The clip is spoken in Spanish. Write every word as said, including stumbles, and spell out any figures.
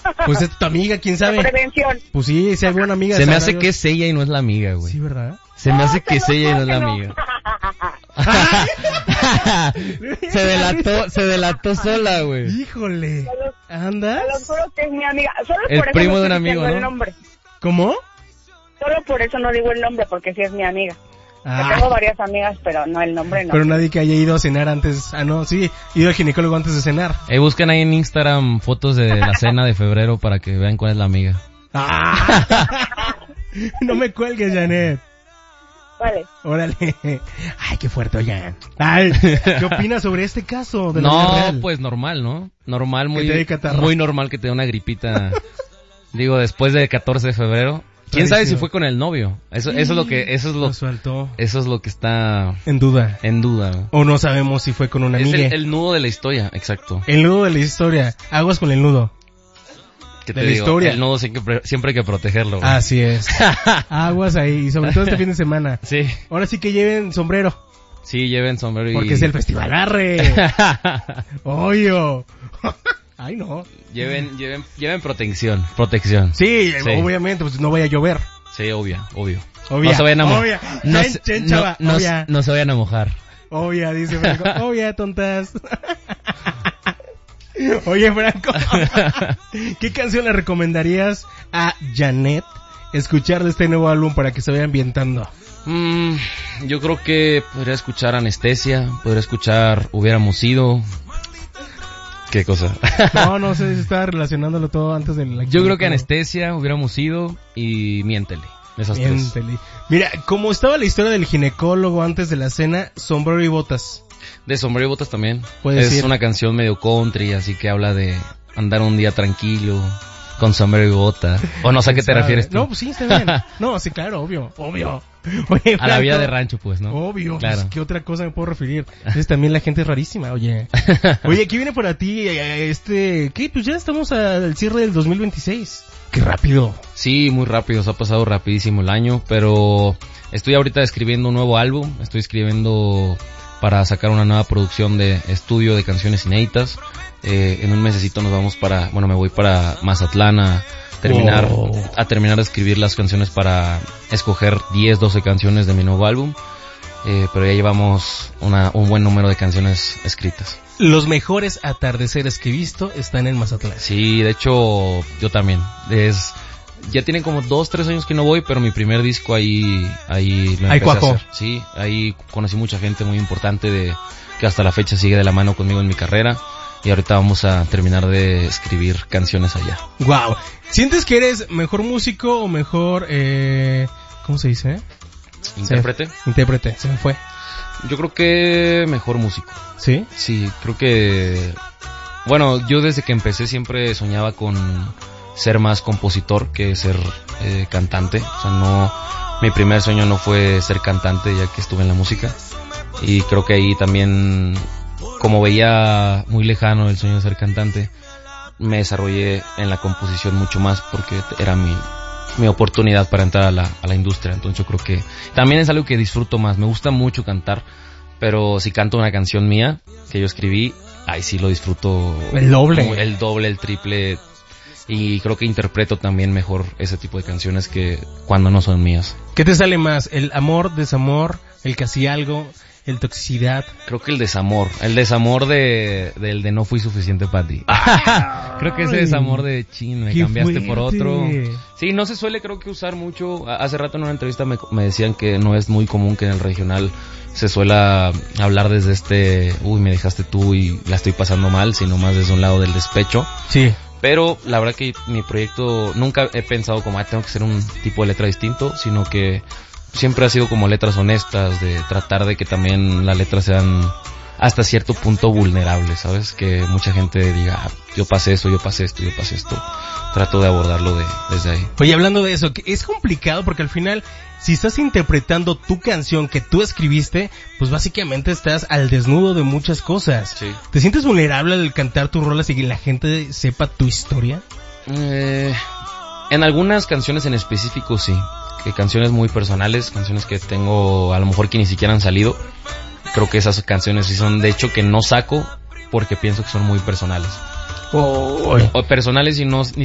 Pues es tu amiga, ¿quién sabe? La prevención. Pues sí, si hay buena amiga. Se me hace Dios. que es ella y no es la amiga, güey. Sí, ¿verdad? Se me No, hace te que es lo ella y no juro es la que no. amiga. se delató, se delató sola, güey. Híjole. Te lo- ¿Andas? te lo juro que es mi amiga. Solo El por eso primo no de un estoy amigo, diciendo ¿no? el nombre. ¿Cómo? Solo por eso no digo el nombre, porque sí es mi amiga. Ah, Yo tengo varias amigas, pero no el nombre, no. pero nadie que haya ido a cenar antes. Ah, no, sí, ido al ginecólogo antes de cenar. Eh, busquen ahí en Instagram fotos de la cena de febrero para que vean cuál es la amiga. Ah. No me cuelgues, Janet. Vale. Órale. Ay, qué fuerte, oigan. Ay, ¿qué opinas sobre este caso de la vida No, real? pues normal, ¿no? Normal, muy, Que te dé catarro. muy normal que te dé una gripita. Digo, después del catorce de febrero. ¿Quién sabe si fue con el novio? Eso, eso es lo que, eso es lo, Lo sueltó. eso es lo que está En duda. en duda. ¿No? O no sabemos si fue con una Es amiga. el, el nudo de la historia, exacto. El nudo de la historia. Aguas con el nudo. ¿Qué de te la digo? historia. El nudo siempre, siempre hay que protegerlo. güey. Así es. Aguas ahí. Y sobre todo este fin de semana. Sí, Ahora sí que lleven sombrero. sí, lleven sombrero y... Porque es el festival arre. Oyo. Ay, no. lleven, lleven, lleven protección, protección. Sí, Sí. obviamente, pues no vaya a llover. Sí, obvio, obvio. Obvia, no se vayan a mo- obvia. no, Chen, se- chen, no- chava, no- obvia. no se vayan a mojar. Obvia, dice Franco. Obvia, tontas. Oye, Franco, ¿qué canción le recomendarías a Janet escuchar de este nuevo álbum para que se vaya ambientando? Mm, yo creo que podría escuchar Anestesia, podría escuchar Hubiéramos ido. ¿Qué cosa? No, no sé si estaba relacionándolo todo antes de la... Yo creo que Anestesia, Hubiéramos ido y Miéntele. Esas tres. Miéntele. Mira, como estaba la historia del ginecólogo antes de la cena, sombrero y botas. De Sombrero y Botas también. Puedes Es ir. una canción medio country, así que habla de andar un día tranquilo, con sombrero y botas. O no sé a qué te ¿Sabe? refieres tú. No, pues sí, está bien. No, sí, claro, obvio, obvio. Oye, A la vida Franco, de rancho, pues, ¿no? Obvio, Claro. pues, ¿qué otra cosa me puedo referir? Entonces también la gente es rarísima, oye. Oye, ¿qué viene para ti? eh, Este, ¿qué? Pues ya estamos al cierre del dos mil veintiséis. Qué rápido. Sí, muy rápido, se ha pasado rapidísimo el año, pero estoy ahorita escribiendo un nuevo álbum, estoy escribiendo para sacar una nueva producción de estudio de canciones inéditas. Eh, en un mesecito nos vamos para, bueno, me voy para Mazatlán a terminar, Wow. a terminar de escribir las canciones para escoger diez, doce canciones de mi nuevo álbum. Eh, pero ya llevamos una, un buen número de canciones escritas. Los mejores atardeceres que he visto están en Mazatlán. Sí, de hecho, yo también. Es, ya tienen como dos, tres años que no voy, pero mi primer disco ahí, ahí lo Ahí empecé a cuajó. hacer. Sí, ahí conocí mucha gente muy importante de, que hasta la fecha sigue de la mano conmigo en mi carrera. Y ahorita vamos a terminar de escribir canciones allá. Wow. ¿Sientes que eres mejor músico o mejor, eh, ¿cómo se dice? ¿Intérprete? Se- intérprete, se me fue. Yo creo que mejor músico. ¿Sí? Sí, creo que... Bueno, yo desde que empecé siempre soñaba con ser más compositor que ser eh, cantante. O sea, no... Mi primer sueño no fue ser cantante ya que estuve en la música. Y creo que ahí también, como veía muy lejano el sueño de ser cantante, me desarrollé en la composición mucho más porque era mi... mi oportunidad para entrar a la, a la industria. Entonces yo creo que también es algo que disfruto más. Me gusta mucho cantar, pero si canto una canción mía que yo escribí, ahí sí lo disfruto. El doble. como El doble, el triple. Y creo que interpreto también mejor ese tipo de canciones que cuando no son mías. ¿Qué te sale más? ¿El amor, desamor, el casi algo, el toxicidad? Creo que el desamor. El desamor de del de no fui suficiente para ti. Creo que ese desamor de chin, me ¡Qué cambiaste por fuerte! otro. Sí, no se suele creo que usar mucho. Hace rato en una entrevista me, me decían que no es muy común que en el regional se suela hablar desde este, uy, me dejaste tú y la estoy pasando mal, sino más desde un lado del despecho. Sí. Pero la verdad que mi proyecto nunca he pensado como, ah, tengo que ser un tipo de letra distinto, sino que siempre ha sido como letras honestas, de tratar de que también las letras sean hasta cierto punto vulnerables, ¿sabes? Que mucha gente diga, ah, yo pasé esto, yo pasé esto, yo pasé esto. Trato de abordarlo de, desde ahí. Oye, hablando de eso, que es complicado porque al final, si estás interpretando tu canción que tú escribiste, pues básicamente estás al desnudo de muchas cosas. Sí. ¿Te sientes vulnerable al cantar tus rolas y que la gente sepa tu historia? Eh, en algunas canciones en específico sí, que canciones muy personales, canciones que tengo a lo mejor que ni siquiera han salido. Creo que esas canciones sí son de hecho que no saco porque pienso que son muy personales. Oh, O personales y no ni